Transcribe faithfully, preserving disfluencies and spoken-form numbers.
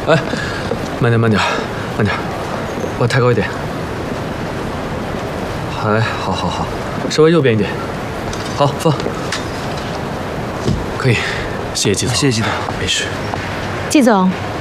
哎，慢点，慢点，慢点，我抬高一点。哎，好好好，稍微右边一点。好，放。可以，谢谢季总。 谢谢季总， 没事。 季总，